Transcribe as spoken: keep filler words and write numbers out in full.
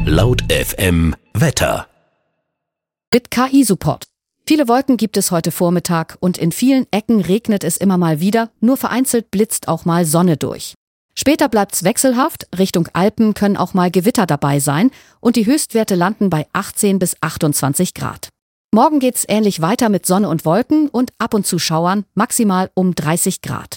Laut F M Wetter. Mit K I-Support. Viele Wolken gibt es heute Vormittag und in vielen Ecken regnet es immer mal wieder, nur vereinzelt blitzt auch mal Sonne durch. Später bleibt's wechselhaft, Richtung Alpen können auch mal Gewitter dabei sein und die Höchstwerte landen bei achtzehn bis achtundzwanzig Grad. Morgen geht's ähnlich weiter mit Sonne und Wolken und ab und zu Schauern, maximal um dreißig Grad.